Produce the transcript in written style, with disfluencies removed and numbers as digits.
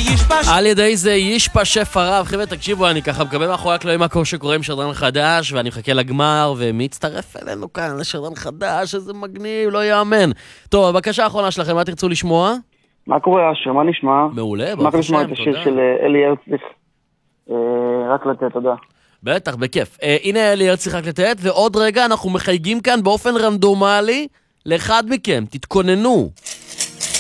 על ידי זה ישפע שף הרב. חבר'ה, תקשיבו, אני ככה מקבל מאחורי הקלעים מה שקורה עם שרדן חדש, ואני מחכה לגמר, ומי יצטרף אלינו כאן? לשרדן חדש, איזה מגניב, לא יאמן. טוב, הבקשה האחרונה שלכם, מה תרצו לשמוע? מה קורה, אשר? מה נשמע? מעולה, ברוך השם, תודה. מה לשמוע את השיר של אלי הרצליך? רק לתת, תודה. בטח, בכיף. הנה אלי הרצליך רק לתת, ועוד רגע אנחנו מחייגים כאן באופן רנדומלי לאחד מכם, תתכוננו.